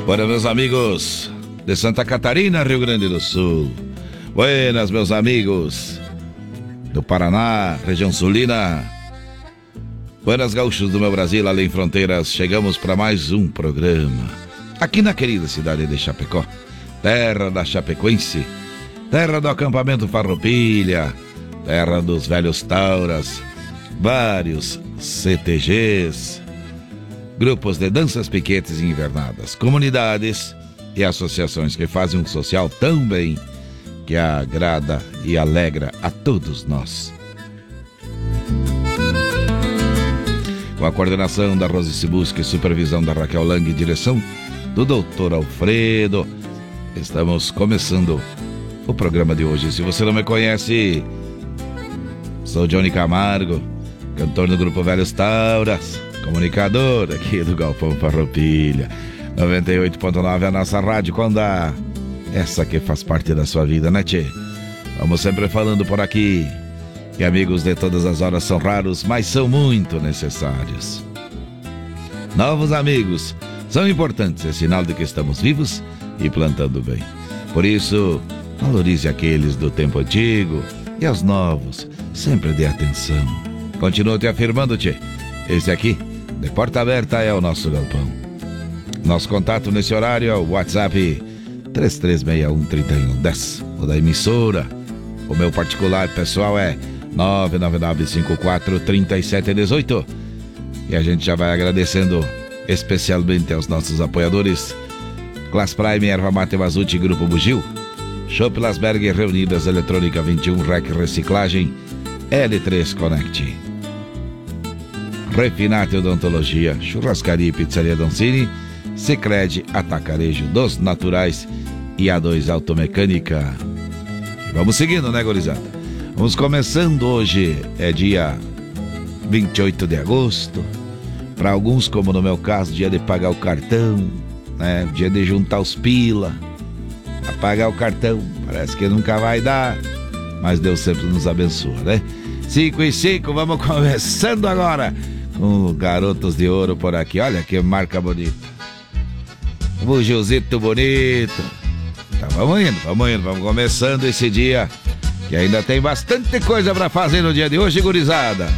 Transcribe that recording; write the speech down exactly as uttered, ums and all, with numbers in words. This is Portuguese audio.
Para meus amigos de Santa Catarina, Rio Grande do Sul. Buenas, meus amigos do Paraná, região sulina. Buenas, gaúchos do meu Brasil, além fronteiras. Chegamos para mais um programa aqui na querida cidade de Chapecó, terra da Chapecoense, terra do acampamento Farroupilha, terra dos velhos tauras, vários C T Gs, grupos de danças, piquetes e invernadas, comunidades e associações que fazem um social tão bem que agrada e alegra a todos nós. Com a coordenação da Rose Cibusca e supervisão da Raquel Lang e direção do doutor Alfredo, estamos começando o programa de hoje. Se você não me conhece, sou Johnny Camargo, cantor do grupo Velhos Tauras, comunicador aqui do Galpão Farroupilha. noventa e oito ponto nove a nossa rádio, quando a... essa que faz parte da sua vida, né, tchê? Vamos sempre falando por aqui que amigos de todas as horas são raros, mas são muito necessários. Novos amigos são importantes, é sinal de que estamos vivos e plantando bem. Por isso, valorize aqueles do tempo antigo e aos novos, sempre dê atenção. Continuo te afirmando, tchê, esse aqui, de porta aberta, é o nosso galpão. Nosso contato nesse horário é o WhatsApp três três seis um, três um um zero, o da emissora. O meu particular pessoal é nove nove nove cinco quatro três sete um oito. E a gente já vai agradecendo especialmente aos nossos apoiadores: Class Prime, Erva Mate Mazuti, Grupo Bugio, Shop Lasberg, Reunidas, Eletrônica vinte e um, Rec Reciclagem, L três Connect, Refinate Odontologia, Churrascaria e Pizzaria Doncini, Sicredi Atacarejo dos Naturais e A dois Automecânica. E vamos seguindo, né, gurizada? Vamos começando hoje, é dia vinte e oito de agosto. Para alguns, como no meu caso, dia de pagar o cartão, né? Dia de juntar os pila, a pagar o cartão. Parece que nunca vai dar, mas Deus sempre nos abençoa, né? cinco e cinco, vamos começando agora com Garotos de Ouro por aqui. Olha que marca bonita, bugilzito bonito. Tá, vamos indo, vamos indo, vamos começando esse dia que ainda tem bastante coisa pra fazer no dia de hoje, gurizada.